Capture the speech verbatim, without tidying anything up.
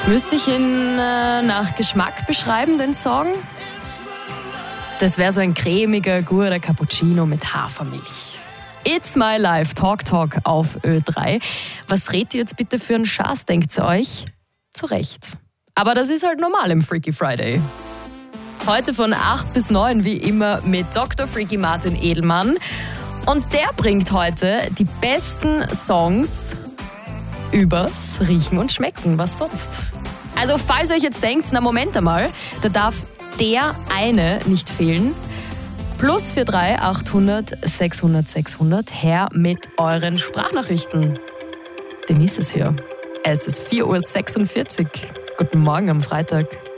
Müsste ich ihn äh, nach Geschmack beschreiben, den Song? Das wäre so ein cremiger, guter Cappuccino mit Hafermilch. It's My Life, Talk Talk auf Ö drei. Was redet ihr jetzt bitte für einen Schatz, denkt ihr euch? Zu Recht. Aber das ist halt normal im Freaky Friday. Heute von acht bis neun wie immer mit Doktor Freaky Martin Edelmann. Und der bringt heute die besten Songs übers Riechen und Schmecken. Was sonst? Also falls ihr euch jetzt denkt, na Moment einmal, da darf der eine nicht fehlen. Plus vier drei achthundert sechshundert sechshundert her mit euren Sprachnachrichten. Denise ist hier. Es ist vier Uhr sechsundvierzig. Guten Morgen am Freitag.